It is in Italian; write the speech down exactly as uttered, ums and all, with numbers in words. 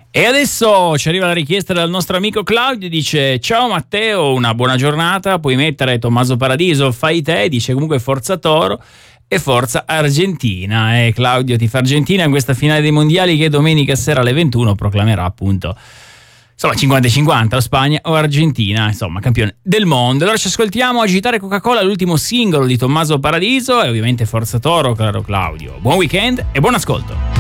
E adesso ci arriva la richiesta dal nostro amico Claudio, dice: ciao Matteo, una buona giornata, puoi mettere Tommaso Paradiso, fai te, dice comunque forza Toro e forza Argentina. E Claudio tifa Argentina in questa finale dei mondiali che domenica sera alle ventuno proclamerà appunto, insomma, cinquanta cinquanta o Spagna o Argentina, insomma, campione del mondo. Allora ci ascoltiamo Agitare Coca-Cola, l'ultimo singolo di Tommaso Paradiso, e ovviamente forza Toro, caro Claudio. Buon weekend e buon ascolto.